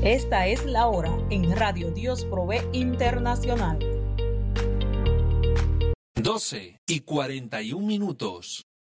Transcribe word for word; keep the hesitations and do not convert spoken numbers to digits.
Esta es la hora en Radio Dios Provee Internacional. doce y cuarenta y un minutos.